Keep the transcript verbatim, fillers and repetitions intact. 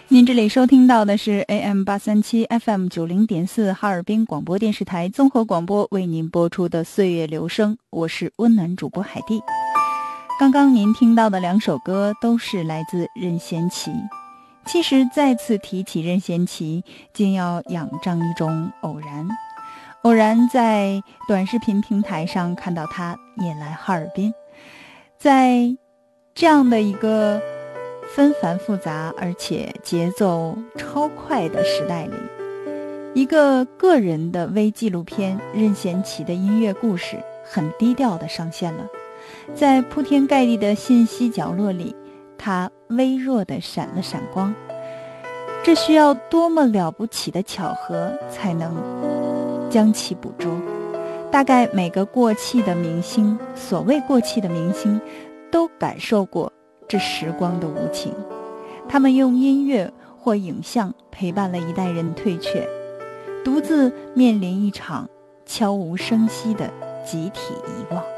您这里收听到的是 A M 八三七 F M 九零点四哈尔滨广播电视台综合广播为您播出的岁月留声，我是温暖主播海蒂。刚刚您听到的两首歌都是来自任贤齐。其实再次提起任贤齐，竟要仰仗一种偶然。偶然在短视频平台上看到他也来哈尔滨，在这样的一个纷繁复杂而且节奏超快的时代里，一个个人的微纪录片任贤齐的音乐故事很低调地上线了。在铺天盖地的信息角落里，它微弱地闪了闪光。这需要多么了不起的巧合才能将其捕捉。大概每个过气的明星，所谓过气的明星，都感受过这时光的无情。他们用音乐或影像陪伴了一代人退却，独自面临一场悄无声息的集体遗忘。